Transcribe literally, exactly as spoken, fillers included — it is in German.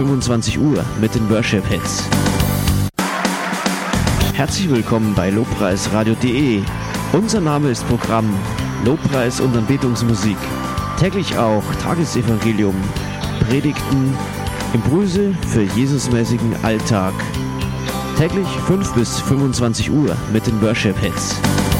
fünfundzwanzig Uhr mit den Worship Hits. Herzlich willkommen bei lobpreisradio punkt de. Unser Name ist Programm Lobpreis und Anbetungsmusik. Täglich auch Tagesevangelium, Predigten, Impulse für Jesusmäßigen Alltag. Täglich fünf bis fünfundzwanzig Uhr mit den Worship Hits.